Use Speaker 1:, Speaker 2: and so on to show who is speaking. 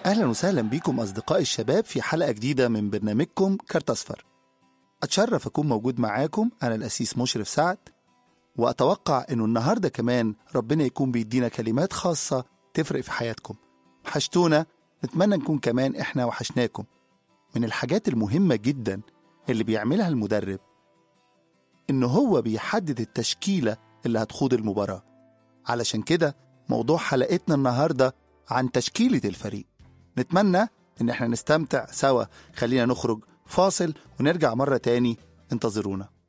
Speaker 1: أهلا وسهلا بكم أصدقائي الشباب في حلقة جديدة من برنامجكم كارت أصفر. أتشرف أكون موجود معاكم، أنا الأسيس مشرف سعد، وأتوقع أنه النهاردة كمان ربنا يكون بيدينا كلمات خاصة تفرق في حياتكم. وحشتونا، نتمنى نكون كمان إحنا وحشناكم. من الحاجات المهمة جدا اللي بيعملها المدرب إنه هو بيحدد التشكيلة اللي هتخوض المباراة. علشان كده موضوع حلقتنا النهاردة عن تشكيلة الفريق. نتمنى إن احنا نستمتع سوا. خلينا نخرج فاصل ونرجع مرة تاني، انتظرونا.